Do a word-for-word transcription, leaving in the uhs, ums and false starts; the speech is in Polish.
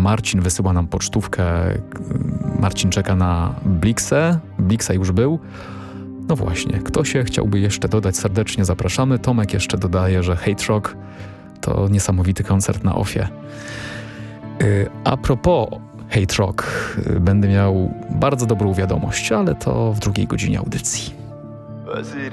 Marcin wysyła nam pocztówkę. Marcin czeka na Bliksę. Bliksa już był. No właśnie, kto się chciałby jeszcze dodać, serdecznie zapraszamy. Tomek jeszcze dodaje, że Hate Rock to niesamowity koncert na Ofie. Yy, a propos Hate Rock, yy, będę miał bardzo dobrą wiadomość, ale to w drugiej godzinie audycji. وزير